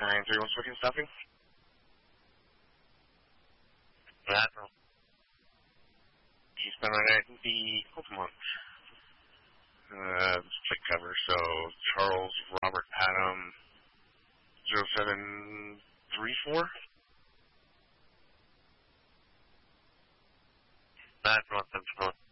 931 Swicking stopping. Admiral. Eastbound right at the Pokemon. Check cover, so Charles Robert Adam 0734. Admiral 7